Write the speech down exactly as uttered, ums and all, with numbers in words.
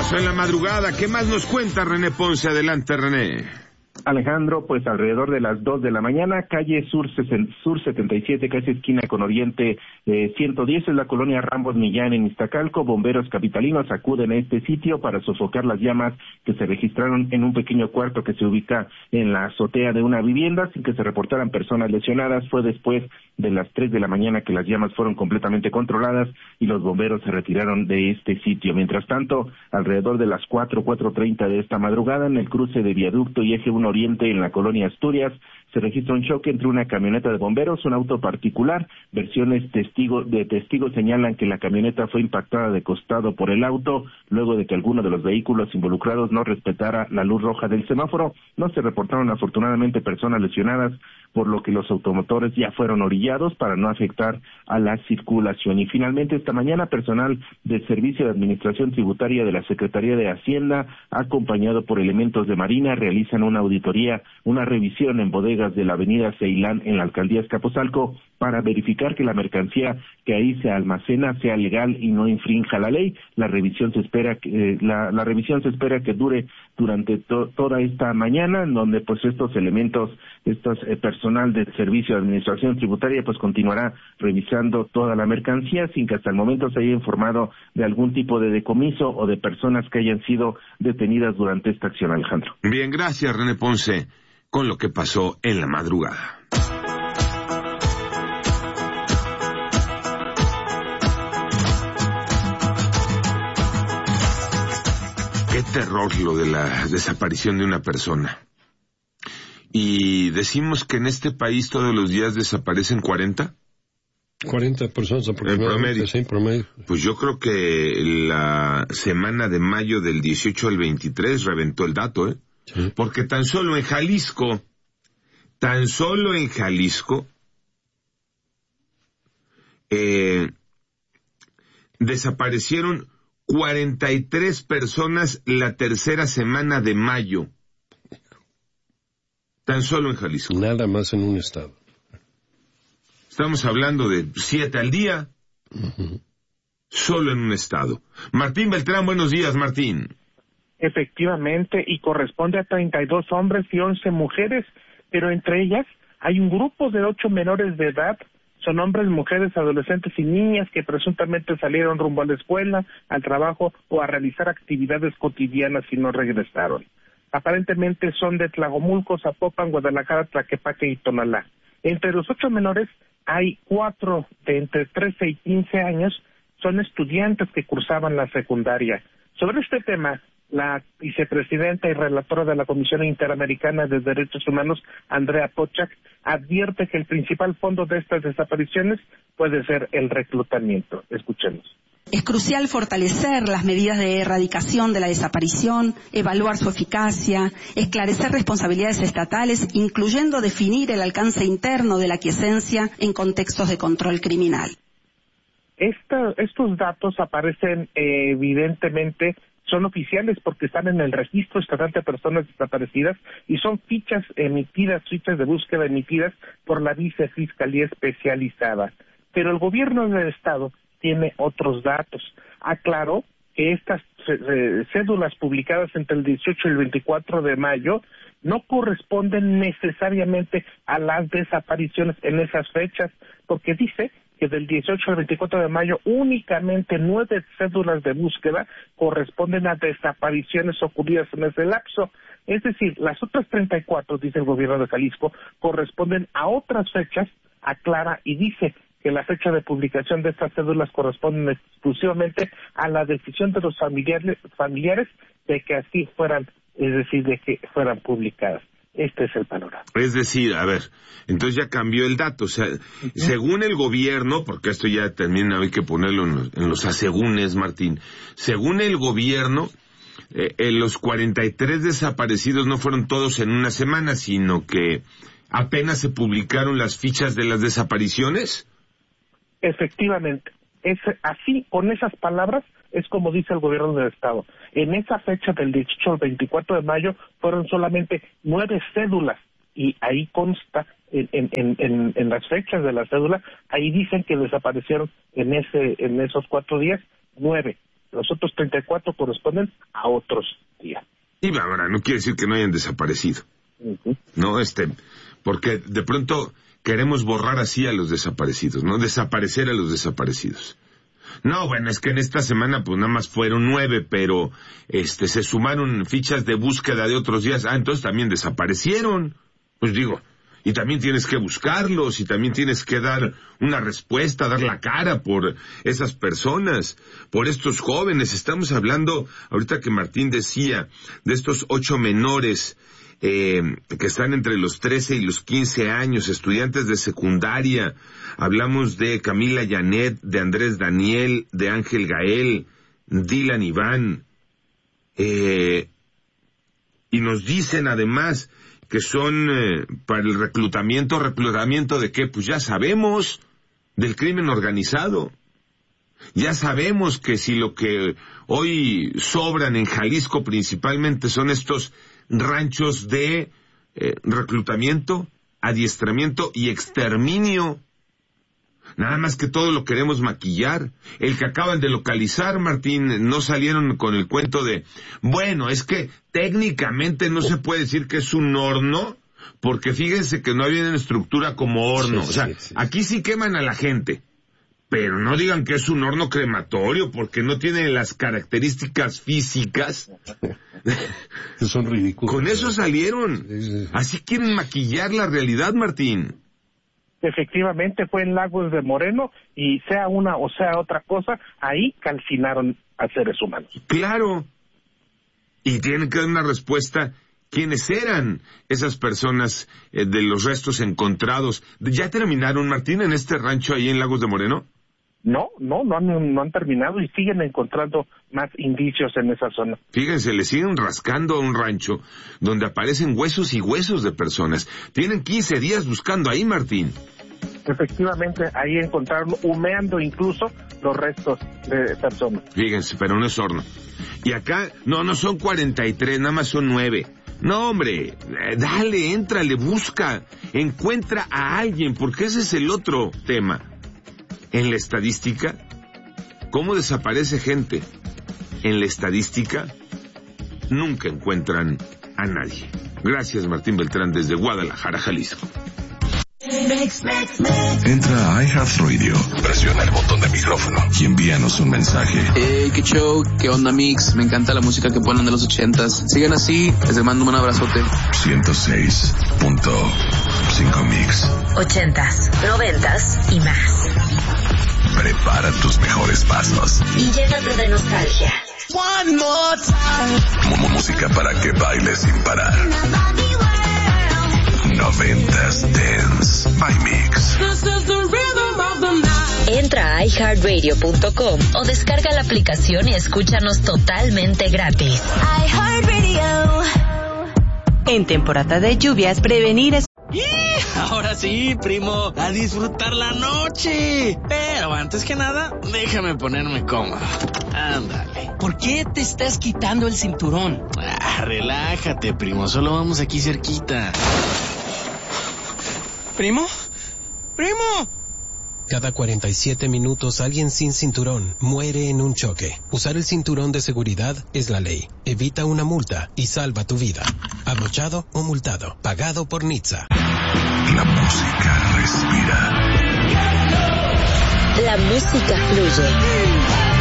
pasó en la madrugada? ¿Qué más nos cuenta René Ponce? Adelante, René. Alejandro, pues alrededor de las dos de la mañana, calle Sur, Sur setenta y siete, casi esquina con Oriente eh, ciento diez, es la colonia Rambos Millán en Iztacalco. Bomberos capitalinos acuden a este sitio para sofocar las llamas que se registraron en un pequeño cuarto que se ubica en la azotea de una vivienda, sin que se reportaran personas lesionadas. Fue después de las tres de la mañana que las llamas fueron completamente controladas y los bomberos se retiraron de este sitio. Mientras tanto, alrededor de las cuatro, cuatro treinta de esta madrugada, en el cruce de Viaducto y Eje uno Oriente en la colonia Asturias, se registra un choque entre una camioneta de bomberos, un auto particular. Versiones testigo, de testigos señalan que la camioneta fue impactada de costado por el auto, luego de que alguno de los vehículos involucrados no respetara la luz roja del semáforo. No se reportaron afortunadamente personas lesionadas, por lo que los automotores ya fueron orillados para no afectar a la circulación. Y finalmente, esta mañana, personal del Servicio de Administración Tributaria de la Secretaría de Hacienda, acompañado por elementos de Marina, realizan una auditoría, una revisión en bodegas de la avenida Ceilán en la alcaldía Azcapotzalco para verificar que la mercancía que ahí se almacena sea legal y no infrinja la ley. La revisión se espera que eh, la, la revisión se espera que dure durante to, toda esta mañana, en donde pues estos elementos, estos eh, personal del Servicio de Administración Tributaria pues continuará revisando toda la mercancía sin que hasta el momento se haya informado de algún tipo de decomiso o de personas que hayan sido detenidas durante esta acción, Alejandro. Bien, gracias, René Ponce, con lo que pasó en la madrugada. Qué terror lo de la desaparición de una persona. Y decimos que en este país todos los días desaparecen cuarenta. cuarenta personas aproximadamente, sí, promedio. Pues yo creo que la semana de mayo del dieciocho al veintitrés reventó el dato, ¿eh? Sí. Porque tan solo en Jalisco, tan solo en Jalisco, eh, desaparecieron cuarenta y tres personas la tercera semana de mayo. Tan solo en Jalisco. Nada más en un estado. Estamos hablando de siete al día, uh-huh. Solo en un estado. Martín Beltrán, buenos días, Martín. Efectivamente, y corresponde a treinta y dos hombres y once mujeres, pero entre ellas hay un grupo de ocho menores de edad. Son hombres, mujeres, adolescentes y niñas que presuntamente salieron rumbo a la escuela, al trabajo o a realizar actividades cotidianas y no regresaron. Aparentemente son de Tlajomulco, Zapopan, Guadalajara, Tlaquepaque y Tonalá. Entre los ocho menores hay cuatro de entre trece y quince años, son estudiantes que cursaban la secundaria. Sobre este tema, la vicepresidenta y relatora de la Comisión Interamericana de Derechos Humanos, Andrea Pochak, advierte que el principal fondo de estas desapariciones puede ser el reclutamiento. Escuchemos. Es crucial fortalecer las medidas de erradicación de la desaparición, evaluar su eficacia, esclarecer responsabilidades estatales, incluyendo definir el alcance interno de la aquiescencia en contextos de control criminal. Esta, estos datos aparecen eh, evidentemente, son oficiales porque están en el Registro Estatal de Personas Desaparecidas y son fichas emitidas, fichas de búsqueda emitidas por la Vicefiscalía Especializada. Pero el gobierno del Estado tiene otros datos. Aclaró que estas cédulas publicadas entre el dieciocho y el veinticuatro de mayo no corresponden necesariamente a las desapariciones en esas fechas, porque dice que del dieciocho al veinticuatro de mayo únicamente nueve cédulas de búsqueda corresponden a desapariciones ocurridas en ese lapso. Es decir, las otras treinta y cuatro, dice el gobierno de Jalisco, corresponden a otras fechas, aclara y dice que la fecha de publicación de estas cédulas corresponden exclusivamente a la decisión de los familiares, familiares de que así fueran, es decir, de que fueran publicadas. Este es el panorama. Es decir, a ver, entonces ya cambió el dato. O sea, uh-huh. Según el gobierno, porque esto ya también hay que ponerlo en los, en los asegúnes, Martín, según el gobierno, eh, eh, los cuarenta y tres desaparecidos no fueron todos en una semana, sino que apenas se publicaron las fichas de las desapariciones. Efectivamente, es así, con esas palabras, es como dice el gobierno del Estado. En esa fecha del dieciocho al veinticuatro de mayo fueron solamente nueve cédulas, y ahí consta, en, en, en, en las fechas de la cédula, ahí dicen que desaparecieron en ese en esos cuatro días, nueve. los otros treinta y cuatro corresponden a otros días. Y ahora, no quiere decir que no hayan desaparecido. Uh-huh. No, este, porque de pronto queremos borrar así a los desaparecidos, ¿no? Desaparecer a los desaparecidos. No, bueno, es que en esta semana pues nada más fueron nueve, pero este se sumaron fichas de búsqueda de otros días. Ah, entonces también desaparecieron. Pues digo, y también tienes que buscarlos, y también tienes que dar una respuesta, dar la cara por esas personas, por estos jóvenes. Estamos hablando, ahorita que Martín decía, de estos ocho menores eh, que están entre los trece y los quince años, estudiantes de secundaria. Hablamos de Camila Janet, de Andrés Daniel, de Ángel Gael, Dylan Iván, eh, y nos dicen además que son eh, para el reclutamiento, reclutamiento de qué, pues ya sabemos, del crimen organizado. Ya sabemos que si lo que hoy sobran en Jalisco principalmente son estos ranchos de eh, reclutamiento, adiestramiento y exterminio. Nada más que todo lo queremos maquillar. El que acaban de localizar, Martín, no salieron con el cuento de, bueno, es que técnicamente no se puede decir que es un horno, porque fíjense que no había una estructura como horno. Sí, o sea, sí, sí. Aquí sí queman a la gente, pero no digan que es un horno crematorio, porque no tiene las características físicas. Son ridículos. Con eso salieron. Sí, sí. Así quieren maquillar la realidad, Martín. Efectivamente fue en Lagos de Moreno, y sea una o sea otra cosa, ahí calcinaron a seres humanos. Claro. Y tienen que dar una respuesta. ¿Quiénes eran esas personas eh, de los restos encontrados? ¿Ya terminaron, Martín, en este rancho ahí en Lagos de Moreno? No, no, no han, no han terminado y siguen encontrando más indicios en esa zona. Fíjense, le siguen rascando a un rancho donde aparecen huesos y huesos de personas. Tienen quince días buscando ahí, Martín. Efectivamente, ahí encontraron humeando incluso los restos de personas. Fíjense, pero no es horno. Y acá, no, no son cuarenta y tres, nada más son nueve. No, hombre, eh, dale, éntrale, busca, encuentra a alguien, porque ese es el otro tema. En la estadística, ¿cómo desaparece gente? En la estadística, nunca encuentran a nadie. Gracias, Martín Beltrán, desde Guadalajara, Jalisco. Entra a iHeartRadio, presiona el botón de micrófono y envíanos un mensaje. Hey, qué show, qué onda, Mix. Me encanta la música que ponen de los ochentas. Sigan así, les mando un abrazote. ciento seis punto cinco Mix. Ochentas, noventas y más. Prepara tus mejores pasos y llénate de nostalgia. One more time. Como música para que bailes sin parar. Noventas Dance by Mix. Entra a i heart radio punto com o descarga la aplicación y escúchanos totalmente gratis. iHeartRadio. En temporada de lluvias, prevenir es... Ahora sí, primo, a disfrutar la noche. Pero antes que nada, déjame ponerme cómodo. Ándale. ¿Por qué te estás quitando el cinturón? Ah, relájate, primo, solo vamos aquí cerquita. ¿Primo? ¡Primo! Cada cuarenta y siete minutos alguien sin cinturón muere en un choque. Usar el cinturón de seguridad es la ley. Evita una multa y salva tu vida. Abrochado o multado. Pagado por N H T S A. La música respira. La música fluye.